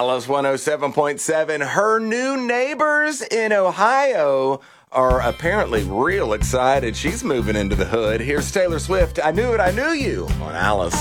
Alice 107.7. Her new neighbors in Ohio are apparently real excited. She's moving into the hood. Here's Taylor Swift. I Knew It, I Knew You on Alice.